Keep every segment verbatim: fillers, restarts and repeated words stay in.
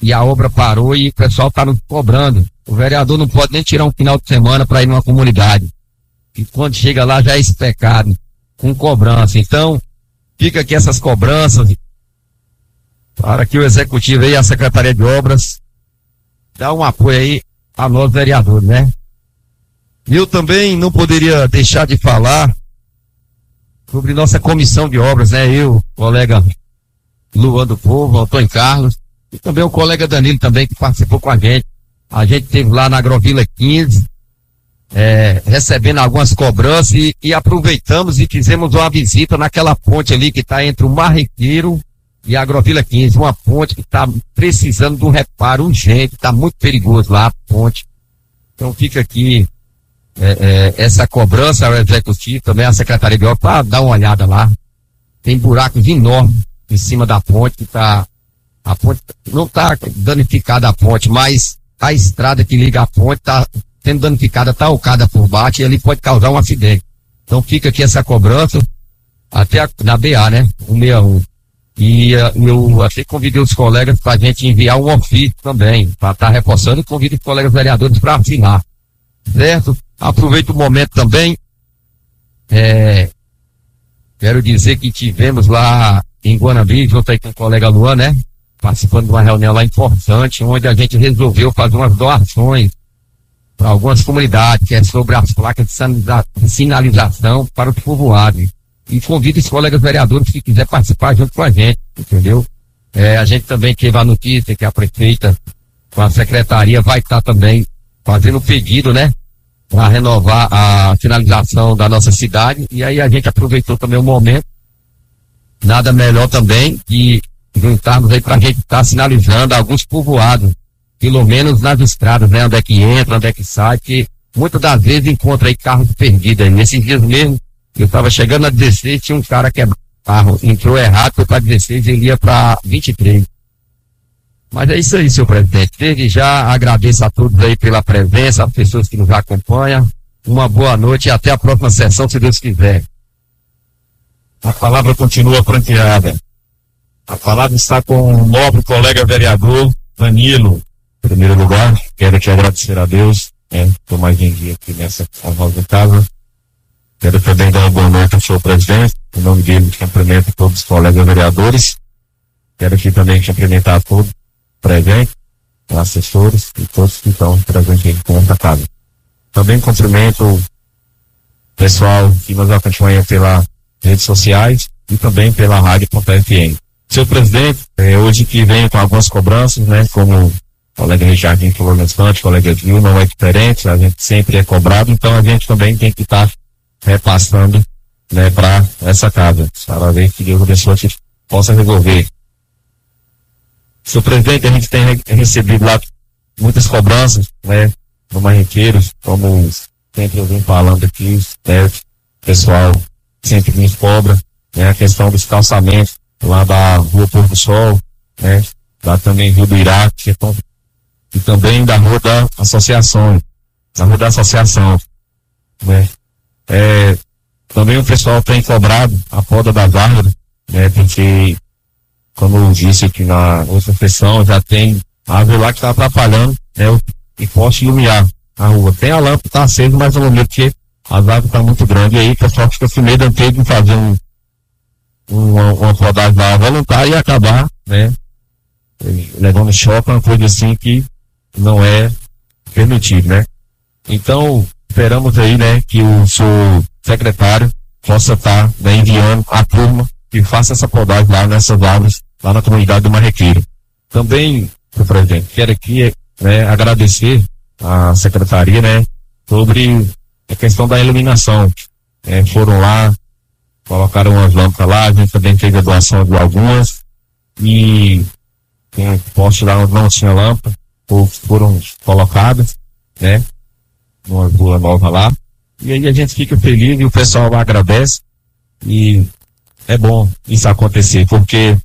e a obra parou e o pessoal está nos cobrando. O vereador não pode nem tirar um final de semana para ir numa comunidade. E quando chega lá já é esse pecado, com cobrança. Então, fica aqui essas cobranças para que o Executivo e a Secretaria de Obras dá um apoio aí a nós vereadores, né? Eu também não poderia deixar de falar sobre nossa comissão de obras, né? Eu, colega Luan do Povo, Antônio Carlos, e também o colega Danilo também, que participou com a gente. A gente esteve lá na Agrovila quinze, é, recebendo algumas cobranças e, e aproveitamos e fizemos uma visita naquela ponte ali que está entre o Marrequeiro e a Agrovila quinze, uma ponte que está precisando de um reparo urgente, está muito perigoso lá a ponte. Então fica aqui é, é, essa cobrança ao Executivo, também a Secretaria de Obras, para dar uma olhada lá. Tem buracos enormes em cima da ponte, que está, a ponte não está danificada a ponte, mas a estrada que liga a ponte está sendo danificada, está ocada por baixo e ali pode causar um acidente. Então fica aqui essa cobrança até a, na B A, né? cento e sessenta e um. E uh, eu até convidei os colegas para a gente enviar um ofício também, para estar tá reforçando, e convido os colegas vereadores para assinar. Certo? Aproveito o momento também. É, quero dizer que tivemos lá em Guanambi, junto aí com o colega Luan, né? Participando de uma reunião lá importante, onde a gente resolveu fazer umas doações para algumas comunidades, que é sobre as placas de, sinaliza de sinalização para os povoados. E convido os colegas vereadores que quiser participar junto com a gente, entendeu? É, a gente também teve a notícia que a prefeita, com a secretaria, vai estar também fazendo um pedido, né? Para renovar a sinalização da nossa cidade. E aí a gente aproveitou também o momento. Nada melhor também que juntarmos aí para a gente estar sinalizando alguns povoados, pelo menos nas estradas, né? Onde é que entra, onde é que sai, que muitas das vezes encontra aí carros perdidos aí. Nesses dias mesmo, eu estava chegando na dezesseis, tinha um cara quebrado o carro, entrou errado, foi para dezesseis e ele ia para vinte e três. Mas é isso aí, senhor presidente. Desde já agradeço a todos aí pela presença, as pessoas que nos acompanham. Uma boa noite e até a próxima sessão, se Deus quiser. A palavra continua franqueada. A palavra está com o nobre colega vereador Danilo. Em primeiro lugar, quero te agradecer a Deus, né, por mais um dia aqui nessa honrosa casa. Quero também dar uma boa noite ao senhor presidente. Em nome dele, cumprimento todos os colegas vereadores. Quero aqui também cumprimentar a todos presentes, assessores e todos que estão presentes aqui com esta casa. Também cumprimento o pessoal que nos acompanha pelas redes sociais e também pela rádio F M. Senhor presidente, é, hoje que venho com algumas cobranças, né, como o colega Richardinho falou no instante, o colega Gil, não é diferente, a gente sempre é cobrado, então a gente também tem que estar repassando, né, para essa casa, para ver que Deus abençoe que possa resolver. Senhor presidente, a gente tem re recebido lá muitas cobranças, né, no Marrequeiros, como sempre eu vim falando aqui, né, pessoal sempre nos cobra, né, a questão dos calçamentos lá da Rua Pôr do Sol, né, lá também Rio do Iraque, e também da Rua da Associação, da Rua da Associação, né. É, também o pessoal tem cobrado a poda das árvores, né, porque, como eu disse aqui na outra sessão, já tem árvore lá que está atrapalhando, né, e poste iluminar a rua. Tem a lâmpada, está acesa, mas no momento que as árvores estão muito grandes, e aí o pessoal fica com medo de fazer um, uma, uma podagem lá voluntária e acabar, né, levando choque, uma coisa assim que não é permitido, né. Então, esperamos aí, né, que o seu secretário possa estar, né, enviando a turma que faça essa podagem lá nessas árvores, lá na comunidade do Marrequeiro. Também, senhor presidente, quero aqui, né, agradecer à secretaria, né, sobre a questão da iluminação. É, foram lá, colocaram umas lâmpadas lá, a gente também teve a doação de algumas, e tem um poste lá onde não tinha lâmpada, foram colocadas, né, numa rua nova lá, e aí a gente fica feliz e o pessoal lá agradece, e é bom isso acontecer, porque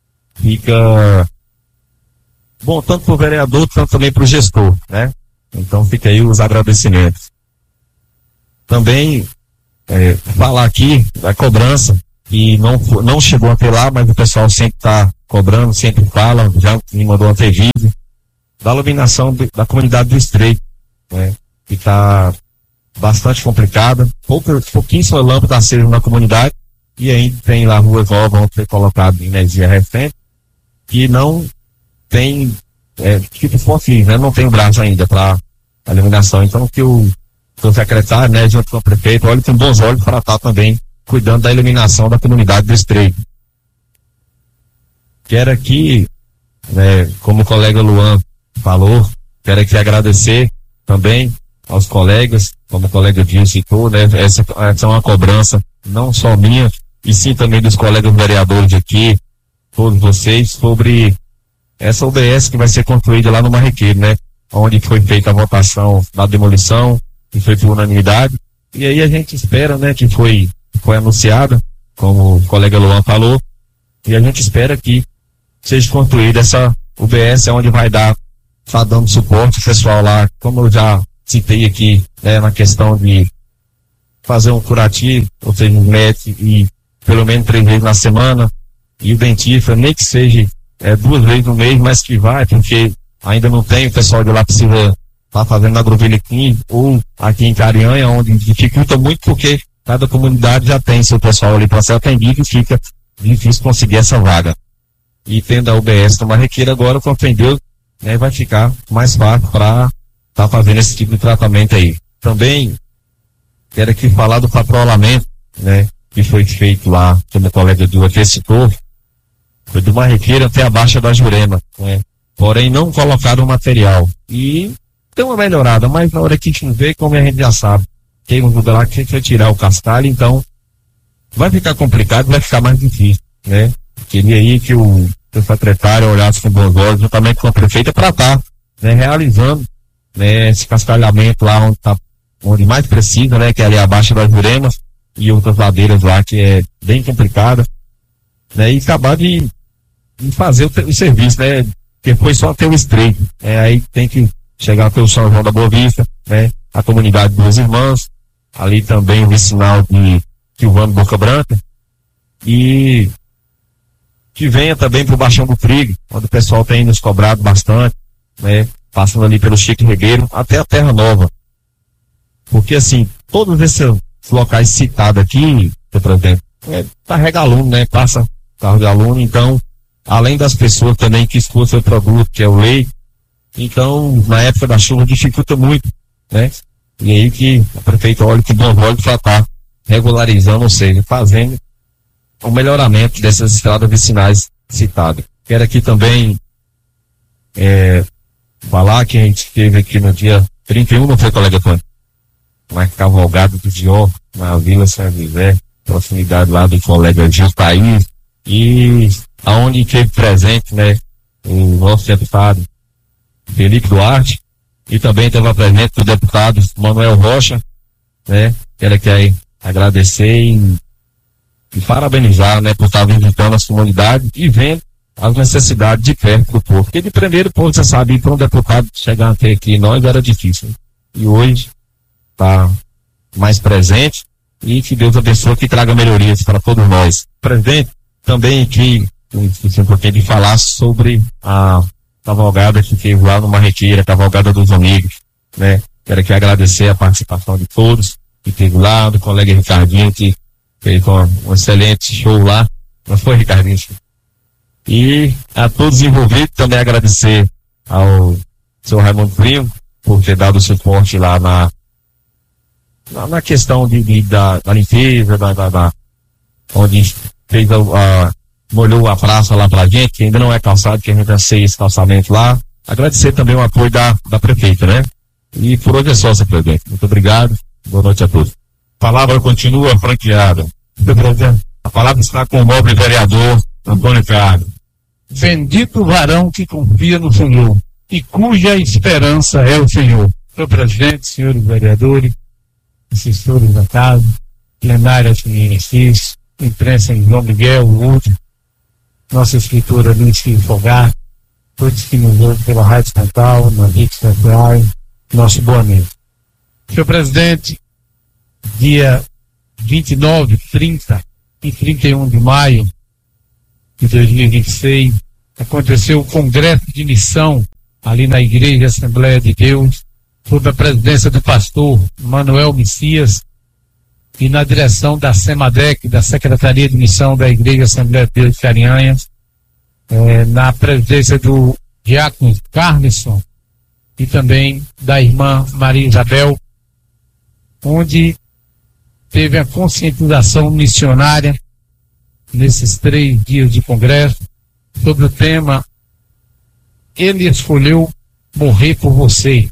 fica bom tanto para o vereador, tanto também para o gestor, né? Então fica aí os agradecimentos. Também é, falar aqui da cobrança, que não, não chegou até lá, mas o pessoal sempre está cobrando, sempre fala, já me mandou uma entrevista, da iluminação de, da comunidade do Estreito, né? Que está bastante complicada, pouca, pouquíssima lâmpada acesa na comunidade, e ainda tem lá ruas novas, vão ser colocadas em energia recente, que não tem, é, tipo fóssil, né? Não tem braço ainda para a iluminação. Então, que o, o secretário, né, junto com o prefeito, olha com bons olhos para estar também cuidando da iluminação da comunidade do Estreito. Quero aqui, né, como o colega Luan falou, quero aqui agradecer também aos colegas, como o colega disse e tudo, né, essa, essa é uma cobrança não só minha, e sim também dos colegas vereadores aqui, todos vocês, sobre essa U B S que vai ser construída lá no Marrequeiro, né, onde foi feita a votação da demolição, que foi por unanimidade, e aí a gente espera, né, que foi, foi anunciada, como o colega Luan falou, e a gente espera que seja construída essa U B S, onde vai dar, tá dando suporte ao pessoal lá, como eu já citei aqui, né, na questão de fazer um curativo, ou seja, um médico e pelo menos três vezes na semana, e o dentista, nem que seja é, duas vezes no mês, mas que vai, porque ainda não tem, o pessoal de lá precisa estar tá fazendo na Agroville quinze ou aqui em Carianha, onde dificulta muito porque cada comunidade já tem seu pessoal ali para ser atendido e fica difícil conseguir essa vaga. E tendo a U B S no Marrequeiro agora, com fé em Deus, né, vai ficar mais fácil para estar tá fazendo esse tipo de tratamento aí. Também quero aqui falar do patrulhamento, né, que foi feito lá, como o colega do aqui citou, foi do Marrequeiro até a Baixa da Jurema, né, porém não colocaram o material. E deu uma melhorada, mas na hora que a gente vê, como a gente já sabe, tem um lugar lá que a gente vai tirar o cascalho, então vai ficar complicado, vai ficar mais difícil, né. Queria aí que o, que o secretário olhasse com bons olhos, juntamente com a prefeita, para estar, né, realizando, né, esse cascalhamento lá onde, tá, onde mais precisa, né, que é ali abaixo das Juremas e outras ladeiras lá que é bem complicada, né, e acabar de, de fazer o, o serviço, né, porque foi só ter o Estreito, né, aí tem que chegar pelo São João da Boa Vista, né, a comunidade dos Irmãos, ali também o vicinal de Silvano Boca Branca, e que venha também para o Baixão do Trigo, onde o pessoal tem nos cobrado bastante, né, passando ali pelo Chico Regueiro, até a Terra Nova. Porque, assim, todos esses locais citados aqui, por exemplo, é, carrega aluno, né, passa carro de aluno, então, além das pessoas também que escutam seu produto, que é o leite, então, na época da chuva, dificulta muito, né, e aí que a prefeita olha que bom olho para estar regularizando, ou seja, fazendo o melhoramento dessas estradas vicinais citadas. Quero aqui também é, falar que a gente teve aqui no dia trinta e um, não foi, colega Tony? Uma cavalgada do Dior na Vila São José, proximidade lá do colega Gil Thaís, e aonde teve presente, né, o nosso deputado Felipe Duarte, e também teve presente o deputado Manuel Rocha, né, quero aqui agradecer e e parabenizar, né, por estar visitando as comunidades e vendo as necessidades de perto do povo. Porque de primeiro, povo, você sabe, para um deputado chegar até aqui, nós era difícil. E hoje está mais presente e que Deus abençoe, que traga melhorias para todos nós. Presidente, também aqui, eu esqueci um pouquinho de falar sobre a cavalgada que teve lá no Marrequeiro, a cavalgada dos amigos, né. Quero aqui agradecer a participação de todos que teve lá, do colega Ricardinho, que fez um, um excelente show lá, não foi, Ricardinho? E a todos envolvidos, também agradecer ao senhor Raimundo Primo por ter dado suporte lá na, na, na questão de, de, da, da limpeza, da, da, da, onde fez a, a, molhou a praça lá pra gente, que ainda não é calçado, que a gente anseia esse calçamento lá. Agradecer também o apoio da, da prefeita, né? E por hoje é só, senhor presidente. Muito obrigado. Boa noite a todos. A palavra continua franqueada. A palavra está com o nobre vereador Antônio Carlos. Bendito o varão que confia no Senhor e cuja esperança é o Senhor. Senhor presidente, senhores vereadores, assessores da casa, plenária de exercício, imprensa em João Miguel, Lúcio, nossa escritora Luiz Fogar, todos que nos ouvem pela Rádio Central, na Rede Central, nosso boa noite. Senhor presidente, dia vinte e nove, trinta e trinta e um de maio de dois mil e vinte e seis, aconteceu o Congresso de Missão ali na Igreja Assembleia de Deus, sob a presidência do pastor Manuel Messias e na direção da SEMADEC, da Secretaria de Missão da Igreja Assembleia de Deus de Carinhanhas, é, na presidência do diácono Carlson e também da irmã Maria Isabel, onde teve a conscientização missionária nesses três dias de congresso sobre o tema Ele escolheu morrer por você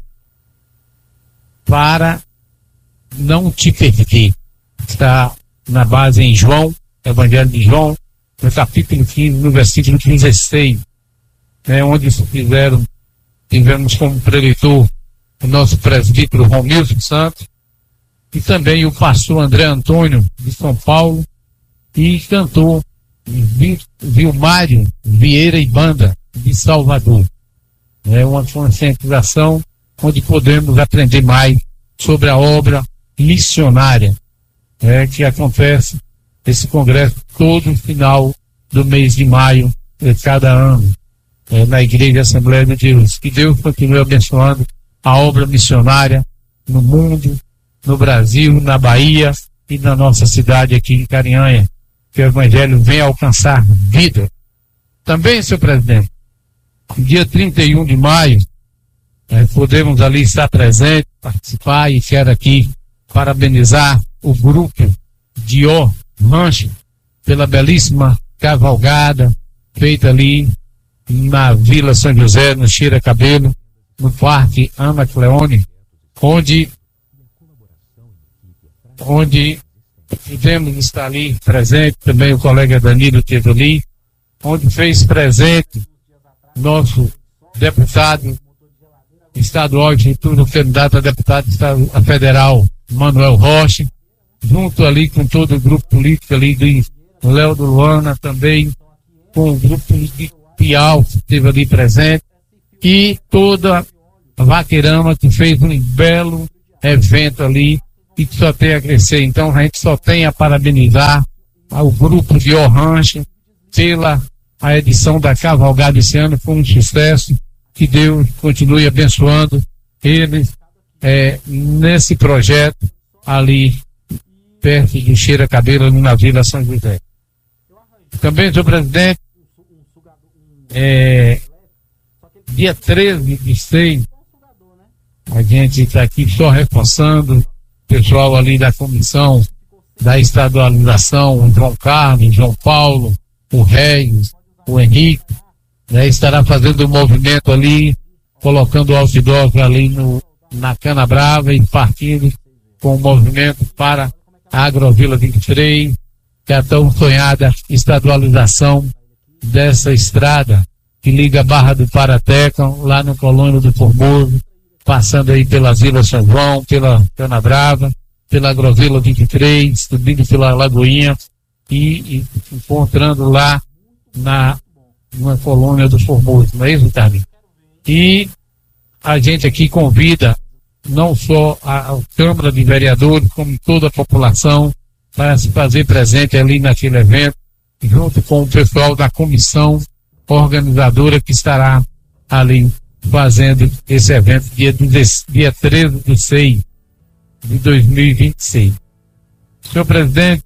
para não te perder. Está na base em João, Evangelho de João, no capítulo quinze, no versículo dezesseis, né, onde se fizeram, tivemos como preletor o nosso presbítero Romilson Santos e também o pastor André Antônio de São Paulo e cantor Vilmário Vieira e Banda de Salvador. É uma conscientização onde podemos aprender mais sobre a obra missionária, é, que acontece esse congresso todo final do mês de maio de cada ano, é, na Igreja Assembleia de Deus. Que Deus continue abençoando a obra missionária no mundo, no Brasil, na Bahia e na nossa cidade aqui em Carinhanha. Que o Evangelho venha alcançar vida. Também, senhor presidente, dia trinta e um de maio, eh, podemos ali estar presente, participar, e quero aqui parabenizar o grupo de O Rancho pela belíssima cavalgada feita ali na Vila São José, no Cheira Cabelo, no Parque Ana Cleone, onde onde tivemos estar ali presente, também o colega Danilo esteve ali, onde fez presente nosso deputado estadual de Getúlio, candidato a deputado federal, Manuel Rocha, junto ali com todo o grupo político ali de Léo do Luana, também com o grupo de Piau que esteve ali presente, e toda a Vaqueirama que fez um belo evento ali e que só tem a crescer. Então a gente só tem a parabenizar ao grupo de Orange pela a edição da cavalgada esse ano, foi um sucesso. Que Deus continue abençoando eles é, nesse projeto ali perto de Cheira Cabelo, na Vila São José. Também, senhor presidente, é, dia treze de seis, a gente está aqui só reforçando o pessoal ali da comissão da estadualização, o João Carlos, o João Paulo, o Regis, o Henrique, né, estará fazendo um movimento ali, colocando o outdoor ali no, na Cana Brava e partindo com o movimento para a Agrovila vinte e três, que é a tão sonhada estadualização dessa estrada que liga a Barra do Parateca, lá no Colônia do Formoso, passando aí pela Vila São João, pela Cana Brava, pela Agrovila vinte e três, subindo pela Lagoinha e, e encontrando lá na uma colônia do Formoso, não é isso, Carlinhos? E a gente aqui convida não só a, a Câmara de Vereadores, como toda a população, para se fazer presente ali naquele evento, junto com o pessoal da comissão organizadora que estará ali fazendo esse evento dia, dia treze de seis de dois mil e vinte e seis. Senhor presidente,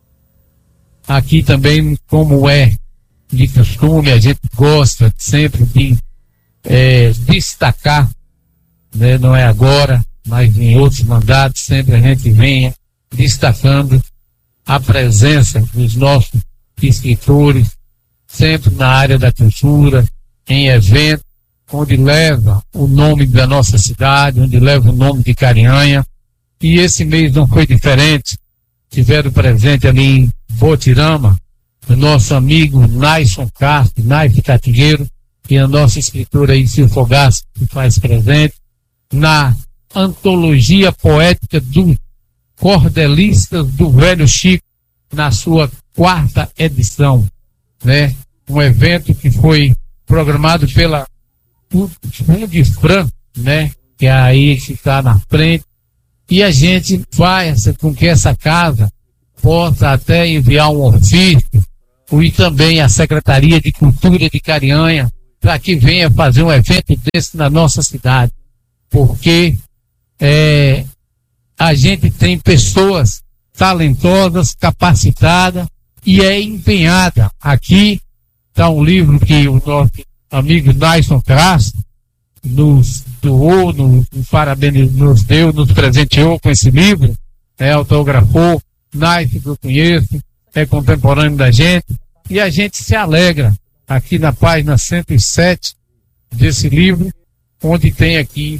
aqui também, como é de costume, a gente gosta sempre de é, destacar, né, não é agora, mas em outros mandatos, sempre a gente vem destacando a presença dos nossos escritores, sempre na área da cultura, em eventos, onde leva o nome da nossa cidade, onde leva o nome de Carinhanha, e esse mês não foi diferente. Tiveram presente ali em Botirama o nosso amigo Naison Castro, Naison Catigueiro, e a nossa escritora aí, Silvio Fogaça, que faz presente na antologia poética dos cordelistas do Velho Chico, na sua quarta edição, né? Um evento que foi programado pela Fundifran, né? Que é aí que está na frente, e a gente faz com que essa casa possa até enviar um ofício e também a Secretaria de Cultura de Carianha, para que venha fazer um evento desse na nossa cidade, porque é, a gente tem pessoas talentosas, capacitadas e é empenhada. Aqui está um livro que o nosso amigo Naison Castro nos doou, nos, nos deu, nos presenteou com esse livro, é, autografou. Naison, que eu conheço, é contemporâneo da gente, e a gente se alegra aqui na página cento e sete desse livro, onde tem aqui,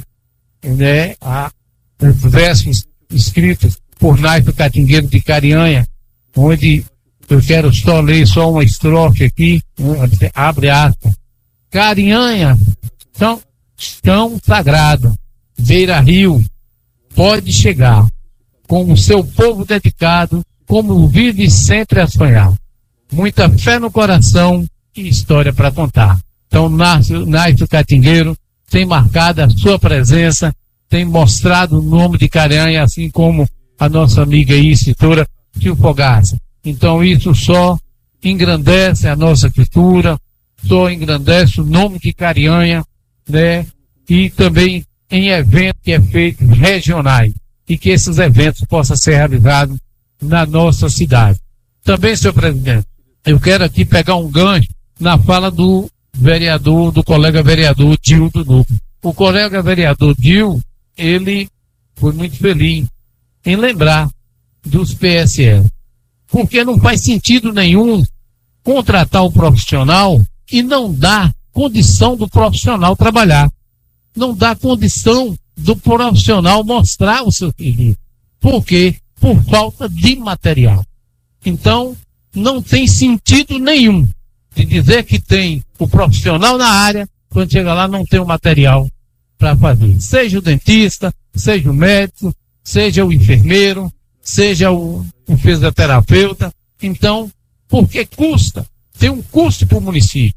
né, a, os versos escritos por Naison Catingueiro de Carianha, onde eu quero só ler só uma estrofe aqui, abre aspas. Carianha, tão, tão sagrado, beira-rio, pode chegar, com o seu povo dedicado, como vive sempre a sonhar. Muita fé no coração e história para contar. Então, Naison Catingueiro tem marcado a sua presença, tem mostrado o nome de Carianha, assim como a nossa amiga e escritora Tio Fogaça. Então, isso só engrandece a nossa cultura, só engrandece o nome de Carianha, né? E também em eventos que é feito regionais, e que esses eventos possam ser realizados na nossa cidade. Também, senhor presidente, eu quero aqui pegar um gancho na fala do vereador, do colega vereador Dil do Núcleo. O colega vereador Dil, ele foi muito feliz em lembrar dos P S L, porque não faz sentido nenhum contratar o profissional e não dar condição do profissional trabalhar. Não dá condição do profissional mostrar o seu serviço. Por quê? Por falta de material. Então, não tem sentido nenhum de dizer que tem o profissional na área, quando chega lá não tem o material para fazer. Seja o dentista, seja o médico, seja o enfermeiro, seja o, o fisioterapeuta. Então, porque custa, tem um custo para o município.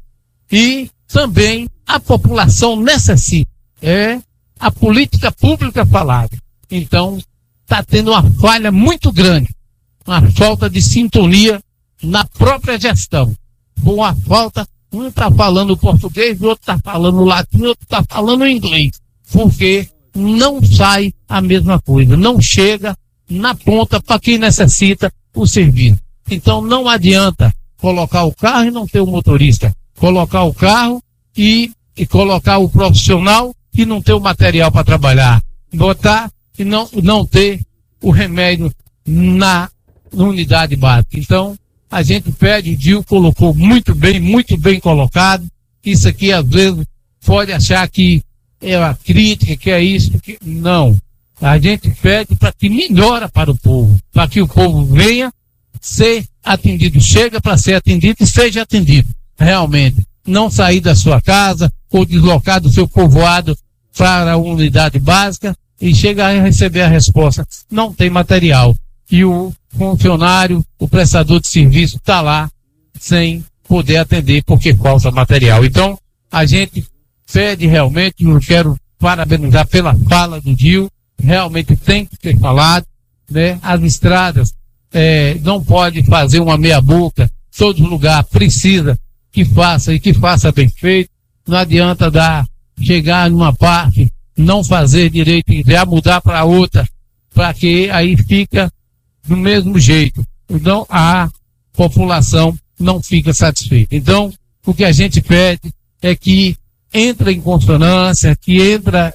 E também a população necessita. É a política pública falada. Então, está tendo uma falha muito grande, uma falta de sintonia na própria gestão. Uma falta, um está falando português, o outro está falando latim, o outro está falando inglês. Porque não sai a mesma coisa, não chega na ponta para quem necessita o serviço. Então, não adianta colocar o carro e não ter o motorista, colocar o carro e, e colocar o profissional e não ter o material para trabalhar, botar e não, não ter o remédio na, na unidade básica. Então, a gente pede, o Dil colocou muito bem, muito bem colocado. Isso aqui, às vezes, pode achar que é uma crítica, que é isso, que não. A gente pede para que melhora para o povo, para que o povo venha ser atendido, chega para ser atendido e seja atendido, realmente. Não sair da sua casa ou deslocar do seu povoado para a unidade básica e chegar a receber a resposta. Não tem material. E o funcionário, o prestador de serviço está lá sem poder atender porque falta material. Então, a gente pede realmente, eu quero parabenizar pela fala do Dil, realmente tem que ser falado, né? As estradas é, não pode fazer uma meia boca, todo lugar precisa que faça e que faça bem feito. Não adianta dar, chegar numa parte, não fazer direito e já mudar para outra, para que aí fica do mesmo jeito. Então a população não fica satisfeita. Então, o que a gente pede é que entre em consonância, que entra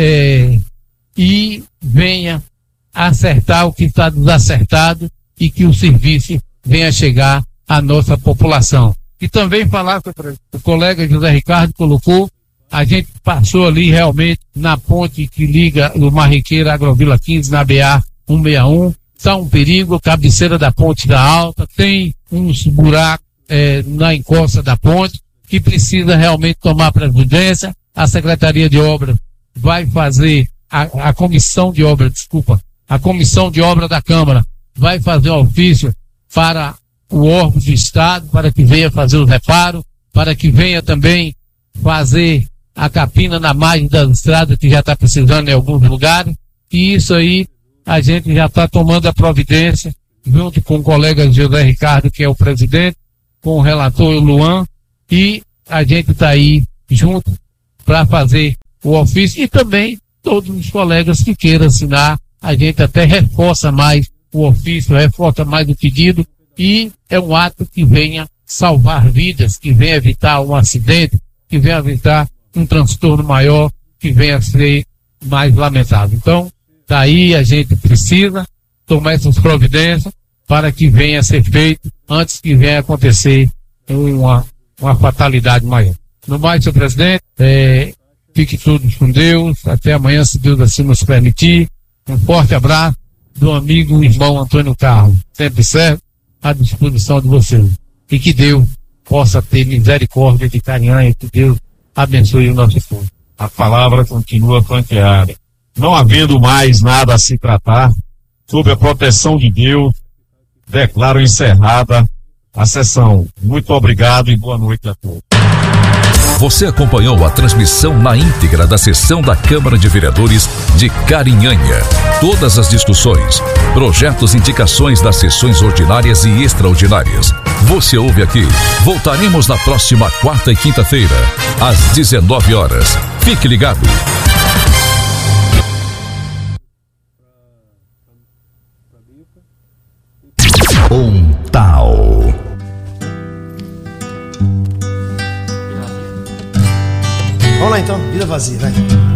é, e venha acertar o que está desacertado e que o serviço venha chegar à nossa população. E também falar que o colega José Ricardo colocou, a gente passou ali realmente na ponte que liga o Marrequeira Agrovila quinze na B A cento e sessenta e um, está um perigo, a cabeceira da ponte da Alta, tem uns buracos é, na encosta da ponte, que precisa realmente tomar providência. A Secretaria de Obras vai fazer, a, a Comissão de Obras, desculpa, a Comissão de Obras da Câmara vai fazer um ofício para o órgão do Estado, para que venha fazer o reparo, para que venha também fazer a capina na margem da estrada que já está precisando em alguns lugares. E isso aí a gente já está tomando a providência, junto com o colega José Ricardo, que é o presidente, com o relator Luan, e a gente está aí junto para fazer o ofício, e também todos os colegas que queiram assinar, a gente até reforça mais o ofício, reforça mais o pedido, e é um ato que venha salvar vidas, que venha evitar um acidente, que venha evitar um transtorno maior, que venha ser mais lamentável. Então, daí a gente precisa tomar essas providências para que venha a ser feito antes que venha acontecer uma, uma fatalidade maior. No mais, senhor presidente, é, fique todos com Deus, até amanhã, se Deus assim nos permitir. Um forte abraço do amigo e irmão Antônio Carlos, sempre certo, à disposição de vocês. E que Deus possa ter misericórdia de Carinhanha, e que Deus abençoe o nosso povo. A palavra continua franqueada. Não havendo mais nada a se tratar, sob a proteção de Deus, declaro encerrada a sessão. Muito obrigado e boa noite a todos. Você acompanhou a transmissão na íntegra da sessão da Câmara de Vereadores de Carinhanha. Todas as discussões, projetos e indicações das sessões ordinárias e extraordinárias. Você ouve aqui. Voltaremos na próxima quarta e quinta-feira, às dezenove horas. Fique ligado. Um tal. Vamos lá então, vida vazia, vai.